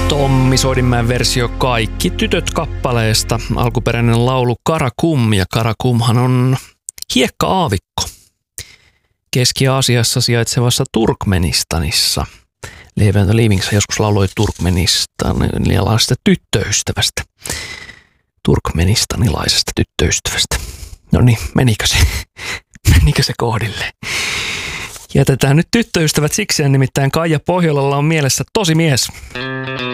Tommi Soidinmäen versio Kaikki tytöt kappaleesta. Alkuperäinen laulu Karakum, ja Karakumhan on hiekka-aavikko Keski-Aasiassa sijaitsevassa Turkmenistanissa. Leiväntä Liivingsa joskus lauloi turkmenistanilaisesta tyttöystävästä. Turkmenistanilaisesta tyttöystävästä. No niin, menikö se kohdille? Jätetään nyt tyttöystävät sikseen, nimittäin Kaija Pohjolalla on mielessä tosi mies.